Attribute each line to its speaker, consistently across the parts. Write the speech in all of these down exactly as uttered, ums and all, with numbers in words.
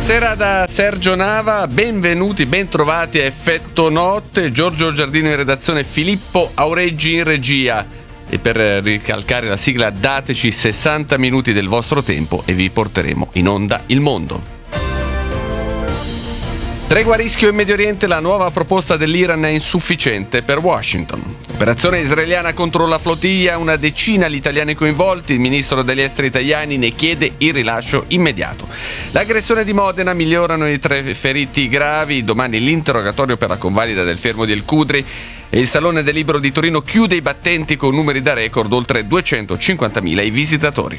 Speaker 1: Buonasera da Sergio Nava, benvenuti, bentrovati a Effetto Notte. Giorgio Giardino in redazione, Filippo Aureggi in regia. E per ricalcare la sigla dateci sessanta minuti del vostro tempo e vi porteremo in onda il mondo. Tregua a rischio in Medio Oriente, la nuova proposta dell'Iran è insufficiente per Washington. Operazione israeliana contro la flottiglia, una decina gli italiani coinvolti, il ministro degli esteri Tajani ne chiede il rilascio immediato. L'aggressione di Modena, migliorano i tre feriti gravi, domani l'interrogatorio per la convalida del fermo di El Qudri e il Salone del Libro di Torino chiude i battenti con numeri da record, oltre duecentocinquantamila i visitatori.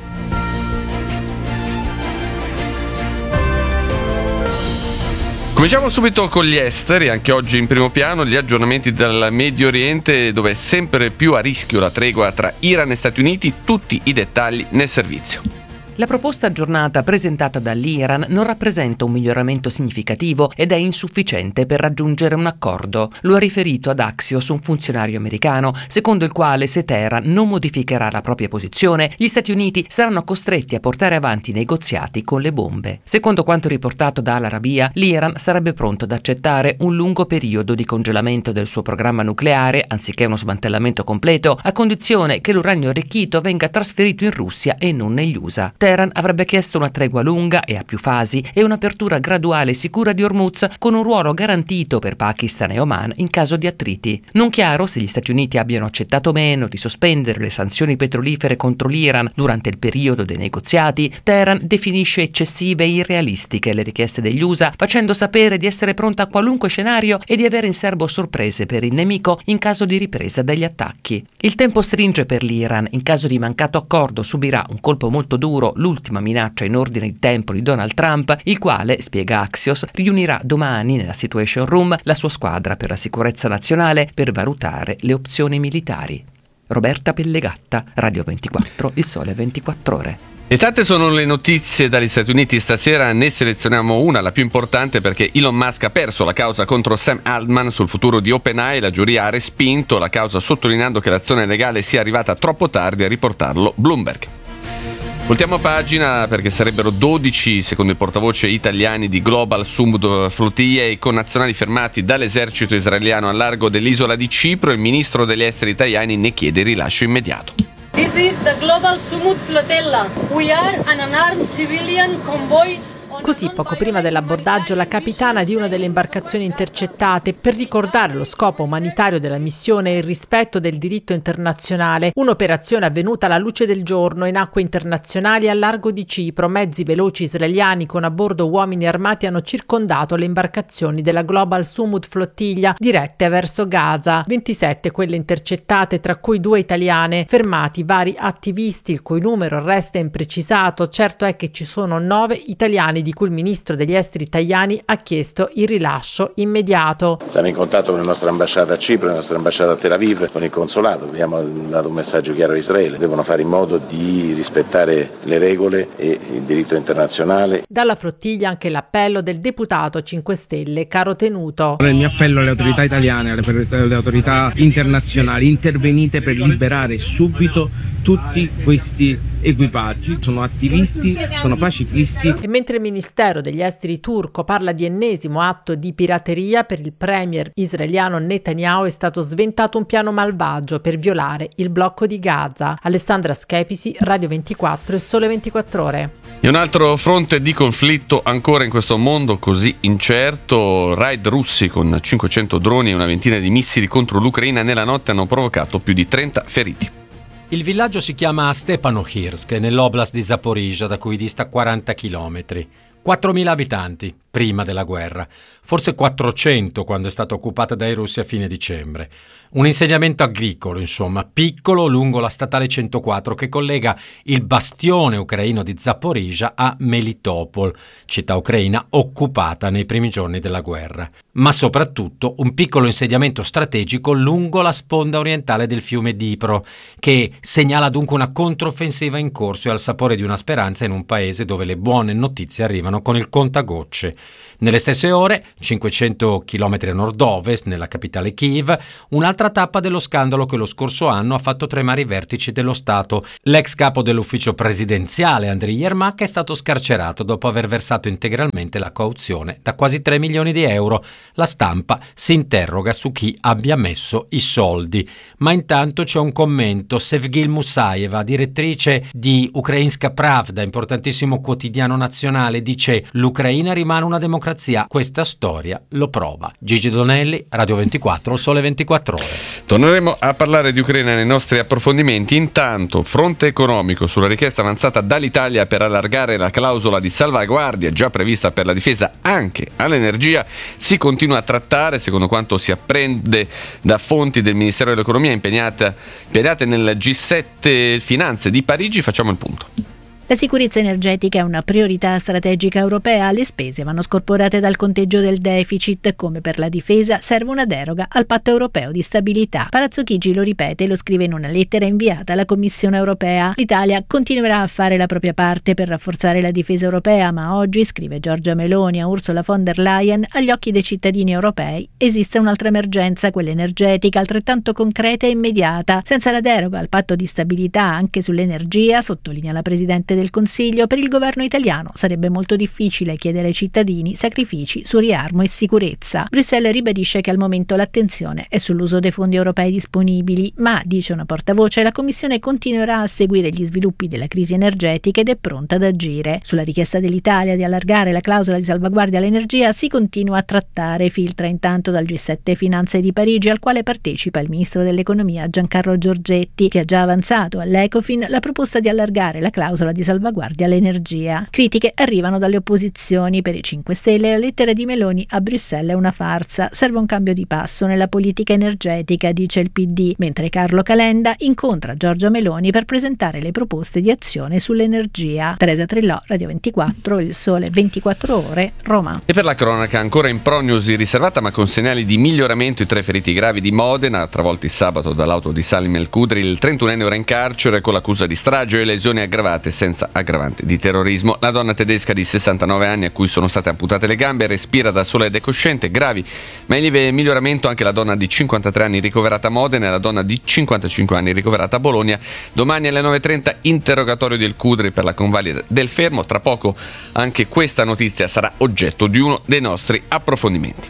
Speaker 1: Cominciamo subito con gli esteri, anche oggi in primo piano gli aggiornamenti dal Medio Oriente, dove è sempre più a rischio la tregua tra Iran e Stati Uniti, tutti i dettagli nel servizio.
Speaker 2: La proposta aggiornata presentata dall'Iran non rappresenta un miglioramento significativo ed è insufficiente per raggiungere un accordo. Lo ha riferito ad Axios un funzionario americano, secondo il quale se Teheran non modificherà la propria posizione, gli Stati Uniti saranno costretti a portare avanti i negoziati con le bombe. Secondo quanto riportato da Al Arabiya, l'Iran sarebbe pronto ad accettare un lungo periodo di congelamento del suo programma nucleare, anziché uno smantellamento completo, a condizione che l'uranio arricchito venga trasferito in Russia e non negli U S A. Teheran avrebbe chiesto una tregua lunga e a più fasi e un'apertura graduale e sicura di Hormuz con un ruolo garantito per Pakistan e Oman in caso di attriti. Non chiaro se gli Stati Uniti abbiano accettato o meno di sospendere le sanzioni petrolifere contro l'Iran durante il periodo dei negoziati. Teheran definisce eccessive e irrealistiche le richieste degli U S A, facendo sapere di essere pronta a qualunque scenario e di avere in serbo sorprese per il nemico in caso di ripresa degli attacchi. Il tempo stringe per l'Iran. In caso di mancato accordo subirà un colpo molto duro l'ultima minaccia in ordine di tempo di Donald Trump, il quale, spiega Axios, riunirà domani nella Situation Room la sua squadra per la sicurezza nazionale per valutare le opzioni militari. Roberta Pellegatta, Radio ventiquattro, Il Sole ventiquattro Ore.
Speaker 1: E tante sono le notizie dagli Stati Uniti stasera, ne selezioniamo una, la più importante, perché Elon Musk ha perso la causa contro Sam Altman sul futuro di OpenAI. La giuria ha respinto la causa sottolineando che l'azione legale sia arrivata troppo tardi, a riportarlo Bloomberg. Voltiamo pagina perché sarebbero dodici, secondo il portavoce italiani di Global Sumud Flottiglia, i connazionali fermati dall'esercito israeliano al largo dell'isola di Cipro. Il ministro degli esteri Tajani ne chiede il rilascio immediato.
Speaker 3: This is the Global Sumud Flotilla. We are an unarmed civilian convoy.
Speaker 4: Così, poco prima dell'abbordaggio, la capitana di una delle imbarcazioni intercettate, per ricordare lo scopo umanitario della missione e il rispetto del diritto internazionale. Un'operazione avvenuta alla luce del giorno in acque internazionali al largo di Cipro. Mezzi veloci israeliani con a bordo uomini armati hanno circondato le imbarcazioni della Global Sumud Flottiglia dirette verso Gaza. ventisette quelle intercettate, tra cui due italiane. Fermati vari attivisti, il cui numero resta imprecisato. Certo è che ci sono nove italiani di cui il ministro degli esteri Tajani ha chiesto il rilascio immediato.
Speaker 5: Siamo in contatto con la nostra ambasciata a Cipro, la nostra ambasciata a Tel Aviv, con il consolato. Abbiamo dato un messaggio chiaro a Israele. Devono fare in modo di rispettare le regole e il diritto internazionale.
Speaker 4: Dalla flottiglia anche l'appello del deputato cinque Stelle Caro Tenuto.
Speaker 6: Il mio appello alle autorità italiane, alle, alle autorità internazionali: intervenite per liberare subito tutti questi equipaggi. Sono attivisti, sono pacifisti.
Speaker 4: E mentre il Ministero degli Esteri turco parla di ennesimo atto di pirateria, per il premier israeliano Netanyahu è stato sventato un piano malvagio per violare il blocco di Gaza. Alessandra Schepisi, Radio ventiquattro e Sole ventiquattro Ore.
Speaker 1: E un altro fronte di conflitto ancora in questo mondo così incerto. Raid russi con cinquecento droni e una ventina di missili contro l'Ucraina nella notte hanno provocato più di trenta feriti.
Speaker 7: Il villaggio si chiama Stepanohirsk, nell'oblast di Zaporizhzhia, da cui dista quaranta chilometri. quattromila abitanti prima della guerra, forse quattrocento quando è stata occupata dai russi a fine dicembre. Un insediamento agricolo, insomma, piccolo lungo la statale centoquattro che collega il bastione ucraino di Zaporizhzhia a Melitopol, città ucraina occupata nei primi giorni della guerra. Ma soprattutto un piccolo insediamento strategico lungo la sponda orientale del fiume Dnipro, che segnala dunque una controffensiva in corso e al sapore di una speranza in un paese dove le buone notizie arrivano con il contagocce. Nelle stesse ore, cinquecento chilometri a nord-ovest, nella capitale Kiev, un'altra tappa dello scandalo che lo scorso anno ha fatto tremare i vertici dello Stato. L'ex capo dell'ufficio presidenziale, Andriy Yermak, è stato scarcerato dopo aver versato integralmente la cauzione da quasi tre milioni di euro. La stampa si interroga su chi abbia messo i soldi. Ma intanto c'è un commento. Sevgil Musaeva, direttrice di Ukrainska Pravda, importantissimo quotidiano nazionale, dice: l'Ucraina rimane una democrazia. Questa storia lo prova. Gigi Donelli, Radio ventiquattro, Sole ventiquattro Ore.
Speaker 1: Torneremo a parlare di Ucraina nei nostri approfondimenti. Intanto, fronte economico sulla richiesta avanzata dall'Italia per allargare la clausola di salvaguardia già prevista per la difesa anche all'energia si continua a trattare, secondo quanto si apprende da fonti del Ministero dell'Economia impegnate, impegnate nel G sette Finanze di Parigi. Facciamo il punto.
Speaker 8: La sicurezza energetica è una priorità strategica europea. Le spese vanno scorporate dal conteggio del deficit. Come per la difesa, serve una deroga al patto europeo di stabilità. Palazzo Chigi lo ripete e lo scrive in una lettera inviata alla Commissione europea. L'Italia continuerà a fare la propria parte per rafforzare la difesa europea, ma oggi, scrive Giorgia Meloni a Ursula von der Leyen, agli occhi dei cittadini europei esiste un'altra emergenza, quella energetica, altrettanto concreta e immediata. Senza la deroga al patto di stabilità anche sull'energia, sottolinea la Presidente del Consiglio, per il governo italiano sarebbe molto difficile chiedere ai cittadini sacrifici su riarmo e sicurezza. Bruxelles ribadisce che al momento l'attenzione è sull'uso dei fondi europei disponibili, ma, dice una portavoce, la Commissione continuerà a seguire gli sviluppi della crisi energetica ed è pronta ad agire. Sulla richiesta dell'Italia di allargare la clausola di salvaguardia all'energia si continua a trattare. Filtra intanto dal G sette Finanze di Parigi, al quale partecipa il ministro dell'Economia Giancarlo Giorgetti, che ha già avanzato all'Ecofin la proposta di allargare la clausola di salvaguardia all'energia. Critiche arrivano dalle opposizioni. Per i cinque Stelle la lettera di Meloni a Bruxelles è una farsa. Serve un cambio di passo nella politica energetica, dice il P D, mentre Carlo Calenda incontra Giorgia Meloni per presentare le proposte di azione sull'energia. Teresa Trillò, Radio ventiquattro, Il Sole ventiquattro Ore, Roma.
Speaker 1: E per la cronaca, ancora in prognosi riservata ma con segnali di miglioramento, i tre feriti gravi di Modena, travolti sabato dall'auto di Salim El Kudri. Il trentunenne ora in carcere con l'accusa di strage e lesioni aggravate senza aggravante di terrorismo. La donna tedesca di sessantanove anni a cui sono state amputate le gambe respira da sola ed è cosciente. Gravi ma in lieve miglioramento anche la donna di cinquantatré anni ricoverata a Modena e la donna di cinquantacinque anni ricoverata a Bologna. Domani alle nove e trenta interrogatorio del Kudri per la convalida del fermo. Tra poco anche questa notizia sarà oggetto di uno dei nostri approfondimenti.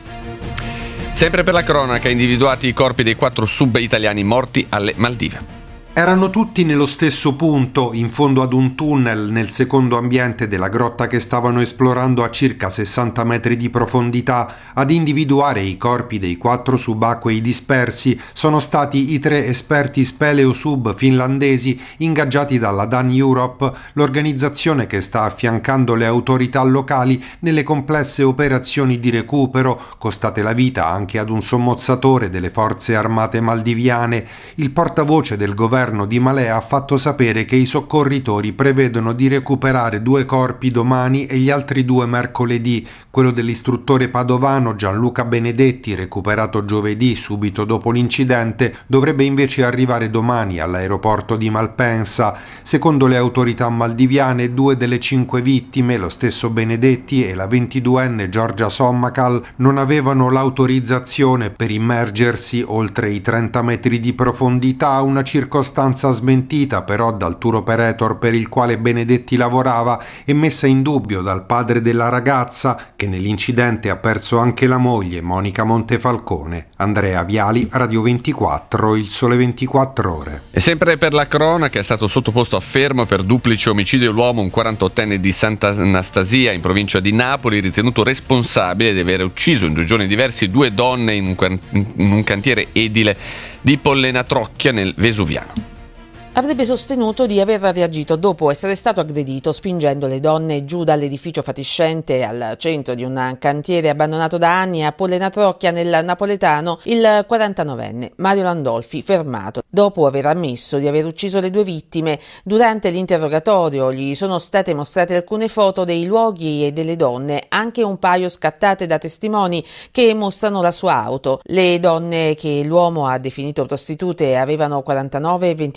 Speaker 1: Sempre per la cronaca, individuati i corpi dei quattro sub italiani morti alle Maldive.
Speaker 9: Erano tutti nello stesso punto, in fondo ad un tunnel nel secondo ambiente della grotta che stavano esplorando a circa sessanta metri di profondità. Ad individuare i corpi dei quattro subacquei dispersi sono stati i tre esperti speleosub finlandesi ingaggiati dalla Dan Europe, l'organizzazione che sta affiancando le autorità locali nelle complesse operazioni di recupero, costate la vita anche ad un sommozzatore delle forze armate maldiviane. Il portavoce del governo di Malé ha fatto sapere che i soccorritori prevedono di recuperare due corpi domani e gli altri due mercoledì. Quello dell'istruttore padovano Gianluca Benedetti, recuperato giovedì subito dopo l'incidente, dovrebbe invece arrivare domani all'aeroporto di Malpensa. Secondo le autorità maldiviane, due delle cinque vittime, lo stesso Benedetti e la ventiduenne Giorgia Sommakal, non avevano l'autorizzazione per immergersi oltre i trenta metri di profondità, una circostanza smentita però dal tour operator per il quale Benedetti lavorava e messa in dubbio dal padre della ragazza, che nell'incidente ha perso anche la moglie, Monica Montefalcone. Andrea Viali, Radio ventiquattro, Il Sole ventiquattro Ore.
Speaker 1: E sempre per la cronaca, è stato sottoposto a fermo per duplice omicidio l'uomo, un quarantottenne di Sant'Anastasia in provincia di Napoli, ritenuto responsabile di aver ucciso in due giorni diversi due donne in un, in un cantiere edile di Pollena-Trocchia nel Vesuviano.
Speaker 10: Avrebbe sostenuto di aver reagito dopo essere stato aggredito spingendo le donne giù dall'edificio fatiscente al centro di un cantiere abbandonato da anni a Pollena-Trocchia nel napoletano il quarantanovenne Mario Landolfi, fermato dopo aver ammesso di aver ucciso le due vittime. Durante l'interrogatorio gli sono state mostrate alcune foto dei luoghi e delle donne, anche un paio scattate da testimoni che mostrano la sua auto. Le donne, che l'uomo ha definito prostitute, avevano quarantanove e ventinove anni.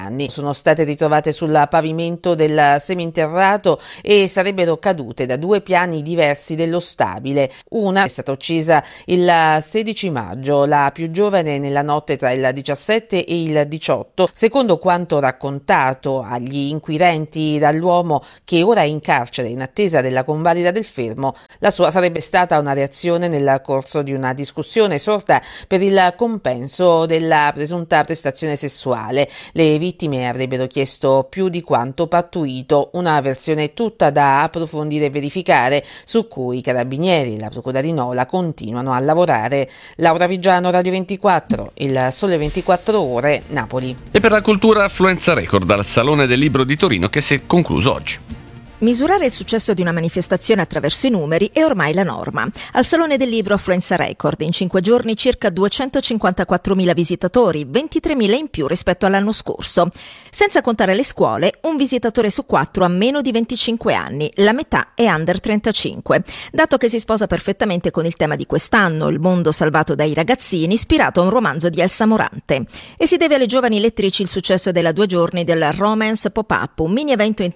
Speaker 10: anni. Sono state ritrovate sul pavimento del seminterrato e sarebbero cadute da due piani diversi dello stabile. Una è stata uccisa il sedici maggio, la più giovane nella notte tra il diciassette e il diciotto. Secondo quanto raccontato agli inquirenti dall'uomo, che ora è in carcere in attesa della convalida del fermo, la sua sarebbe stata una reazione nel corso di una discussione sorta per il compenso della presunta prestazione sessuale. Le vittime avrebbero chiesto più di quanto pattuito, una versione tutta da approfondire e verificare, su cui i carabinieri e la procura di Nola continuano a lavorare. Laura Vigiano, Radio ventiquattro, Il Sole ventiquattro Ore, Napoli.
Speaker 1: E per la cultura, affluenza record al Salone del Libro di Torino, che si è concluso oggi.
Speaker 11: Misurare il successo di una manifestazione attraverso i numeri è ormai la norma. Al Salone del Libro affluenza record, in cinque giorni circa duecentocinquantaquattromila visitatori, ventitremila in più rispetto all'anno scorso. Senza contare le scuole, un visitatore su quattro ha meno di venticinque anni, la metà è under trentacinque, dato che si sposa perfettamente con il tema di quest'anno, il mondo salvato dai ragazzini, ispirato a un romanzo di Elsa Morante. E si deve alle giovani lettrici il successo della due giorni del Romance Pop-Up, un mini evento